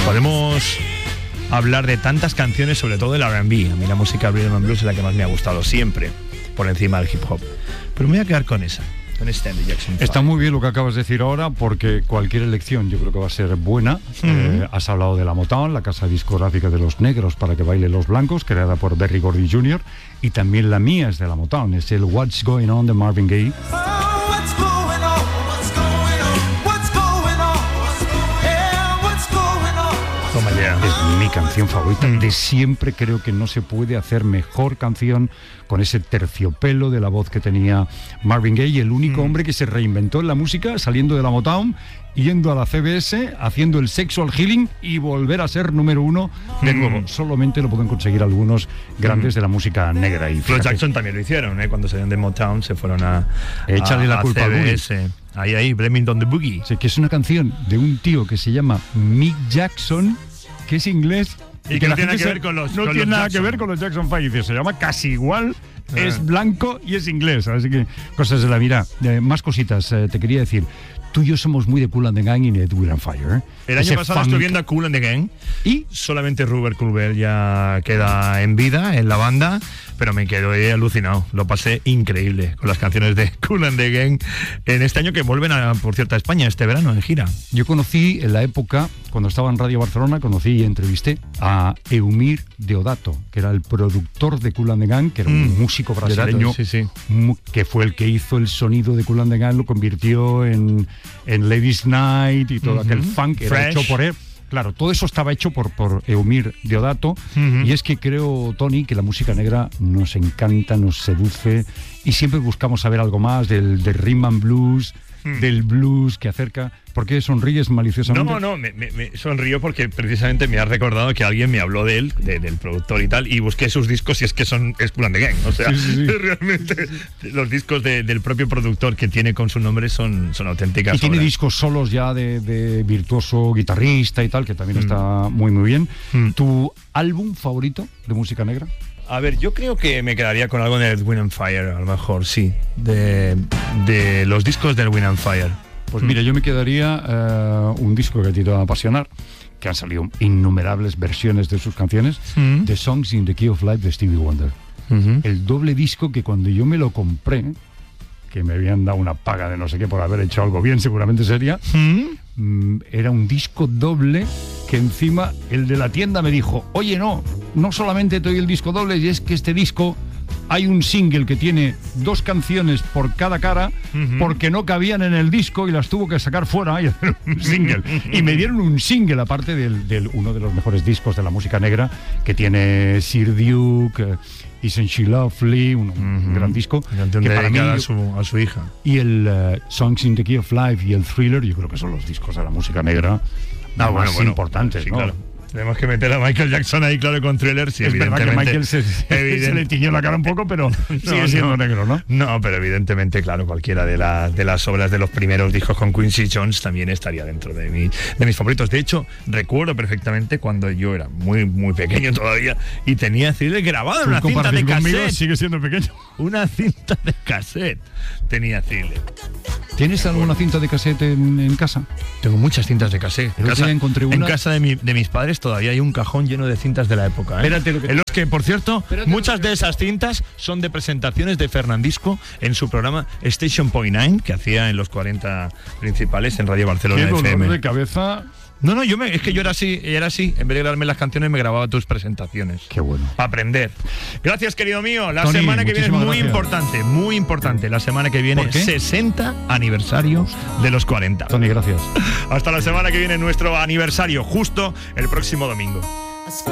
Podemos hablar de tantas canciones, sobre todo el R&B. A mí la música rhythm and blues es la que más me ha gustado siempre, por encima del hip hop. Pero me voy a quedar con esa, con Stanley Jackson 5. Está muy bien lo que acabas de decir ahora, porque cualquier elección yo creo que va a ser buena. Has hablado de la Motown, la casa discográfica de los negros para que bailen los blancos, creada por Berry Gordy Jr., y también la mía es de la Motown, es el What's Going On de Marvin Gaye. Es mi canción favorita de siempre. Creo que no se puede hacer mejor canción con ese terciopelo de la voz que tenía Marvin Gaye, el único hombre que se reinventó en la música, saliendo de la Motown, yendo a la CBS, haciendo el sexual healing y volver a ser número uno de nuevo. Solamente lo pueden conseguir algunos grandes de la música negra. Y los Jackson también lo hicieron, cuando salieron de Motown se fueron a échale la culpa CBS. Ahí, Blaming on the Boogie. Sí, que es una canción de un tío que se llama Mick Jackson, que es inglés y que no tiene nada que ver con los no tiene nada que ver con los Jackson 5. Se llama casi igual, es blanco y es inglés. Así que cosas de la vida. Más cositas te quería decir. Tú y yo somos muy de Kool and the Gang y de Wind and Fire. El año pasado estuve viendo a Kool and the Gang y solamente Rupert Colbert ya queda en vida en la banda, pero me quedé alucinado. Lo pasé increíble con las canciones de Kool and the Gang en este año, que vuelven por cierto a España este verano en gira. Yo conocí en la época, cuando estaba en Radio Barcelona, conocí y entrevisté a Eumir Deodato, que era el productor de Kool and the Gang, que era un músico brasileño, que fue el que hizo el sonido de Kool and the Gang, lo convirtió en Ladies Night y todo aquel funk que era hecho por él. Claro, todo eso estaba hecho por Eumir Deodato. Y es que creo, Tony, que la música negra nos encanta, nos seduce y siempre buscamos saber algo más del rhythm and blues, del blues que acerca. ¿Por qué sonríes maliciosamente? No, me sonrío porque precisamente me has recordado que alguien me habló de él, del productor y tal, y busqué sus discos y es que es Kool and the Gang. O sea, realmente los discos del propio productor que tiene con su nombre son auténticas. Y tiene discos solos ya de virtuoso guitarrista y tal, que también está muy bien. ¿Tu álbum favorito de música negra? A ver, yo creo que me quedaría con algo de Wind and Fire, a lo mejor, sí. De los discos del Wind and Fire. Pues mira, yo me quedaría un disco que a ti te va a apasionar, que han salido innumerables versiones de sus canciones, The Songs in the Key of Life de Stevie Wonder. El doble disco que cuando yo me lo compré, que me habían dado una paga de no sé qué por haber hecho algo bien, seguramente sería, era un disco doble que encima el de la tienda me dijo, oye, no solamente te doy el disco doble, y es que este disco hay un single que tiene 2 canciones por cada cara, porque no cabían en el disco y las tuvo que sacar fuera y hacer un single. Y me dieron un single aparte del uno de los mejores discos de la música negra que tiene Sir Duke, Isn't She Lovely, un gran disco que para mí a su hija. Y el Songs in the Key of Life y el Thriller, yo creo que son los discos de la música negra más importantes, sí, ¿no? Claro. Tenemos que meter a Michael Jackson ahí, claro, con Thriller. Sí, es verdad que Michael se le tiñó la cara un poco, pero sigue siendo negro, ¿no? No, pero evidentemente, claro, cualquiera de las obras de los primeros discos con Quincy Jones también estaría dentro de mis favoritos. De hecho, recuerdo perfectamente cuando yo era muy, muy pequeño todavía y tenía Thriller grabado en una cinta de cassette. Sigue siendo pequeño. Una cinta de cassette tenía Thriller. ¿Tienes alguna cinta de cassette en casa? Tengo muchas cintas de cassette. Encontré una. En casa de mis padres todavía hay un cajón lleno de cintas de la época. Espérate, en los que, por cierto, muchas de esas cintas son de presentaciones de Fernandisco en su programa Station Point 9, que hacía en los 40 principales en Radio Barcelona FM. ¿Qué dolor de cabeza? No, es que yo era así. En vez de grabarme las canciones, me grababa tus presentaciones. Qué bueno. Para aprender. Gracias, querido mío. La Tony, semana que viene es muy gracias. muy importante. La semana que viene, 60 aniversario de los 40. Tony, gracias. Hasta la semana que viene, nuestro aniversario, justo el próximo domingo.